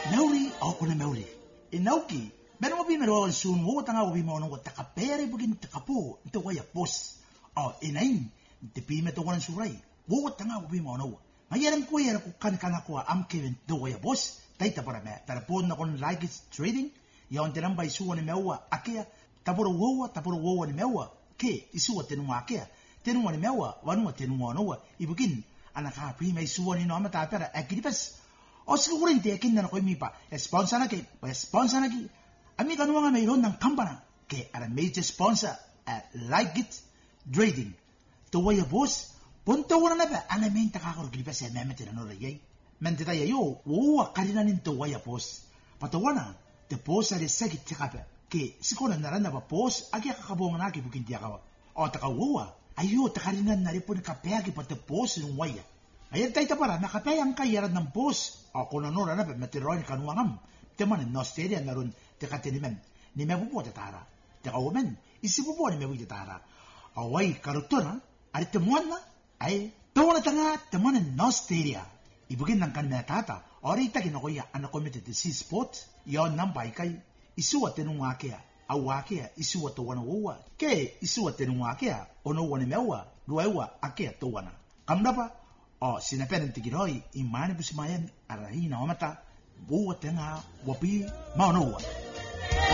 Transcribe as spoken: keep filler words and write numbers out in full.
Nauri au kona nauri. E nauki, bera mo bime ro sun wo tanga wo bime ono taka pere bugin taka po nte waya boss. Oh, e nain te bime to wan surai. Wo tanga wo bime ono. Ma yeran ko yera ku kan kana ko am kevin to waya boss. Taita para me, tara pon na kon like it's trading. Ya on teram bai suwa ni mewa akea. Taporo wowa, taporo wowa ni mewa. Ke isuwa tenua akea. Tenua ni mewa, wanua tenua ono. Ibugin anaka prima isuwa ni no amata pera akiripes. O siguro te akin na ko mi pa sponsor na ke sponsor na ki ami kanu nga mayroon ng kampana ke ara major sponsor at like it trading to way boss punto wala na ba ana main takakor gripa sa meme tira no lay men tita yo wo karina nin to way boss patawana te boss ari sagi tikapa ke sikona narana ba boss agi kakabong na ki bukin dia kawa o takawa ayo takarina na ripon kapea ki pata boss ng waya ayan tayo para nakapayang kayaran ng boss. Ako na nora na meteroin kanuangam. Teman in Australia naron te katenimen. Ni mebupo te tara. Te kawomen isibupo ni mebu te tara. Away karutona ari temuan na ay tawana tanga teman in Australia. Ibugin ng kanina tata. Ori ita kinakoya ana committed to sea sport. Yon nambay kay isuwa tenunga kaya. Awa kaya isuwa to wana wowa. Ke isuwa tenunga kaya ono wana mewa. Luewa akea to wana. Kamda pa o sinapen tigiroi imani busimayan arahina omata buwa tenga wapi maunowa.